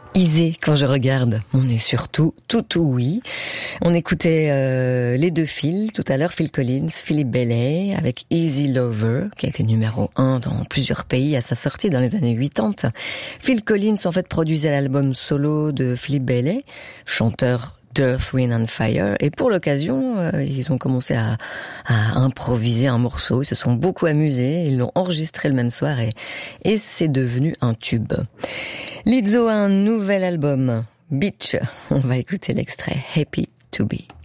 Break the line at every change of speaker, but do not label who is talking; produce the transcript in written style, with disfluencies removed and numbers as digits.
Easy, quand je regarde, on est surtout tout oui. On écoutait les deux Phil tout à l'heure, Phil Collins, Philippe Bailey, avec Easy Lover, qui a été numéro 1 dans plusieurs pays à sa sortie dans les années 80. Phil Collins, en fait, produisait l'album solo de Philippe Bailey, chanteur d'Earth, Wind and Fire, et pour l'occasion, ils ont commencé à improviser un morceau, ils se sont beaucoup amusés, ils l'ont enregistré le même soir et c'est devenu un tube. Lizzo a un nouvel album, Beach. On va écouter l'extrait Happy to Be.